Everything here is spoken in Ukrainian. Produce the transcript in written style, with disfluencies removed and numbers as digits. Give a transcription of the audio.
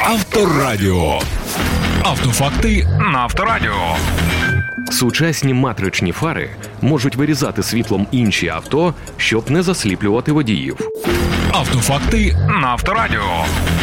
Авторадіо. Автофакти на Авторадіо. Сучасні матричні фари можуть вирізати світлом інші авто, щоб не засліплювати водіїв. Автофакти на Авторадіо.